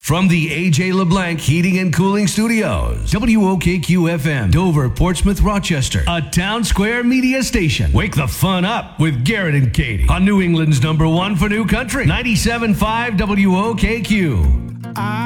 From the A.J. LeBlanc Heating and Cooling Studios, WOKQ-FM, Dover, Portsmouth, Rochester, a Town Square media station. Wake the fun up with Garrett and Katie on New England's #1 for New Country, 97.5 WOKQ.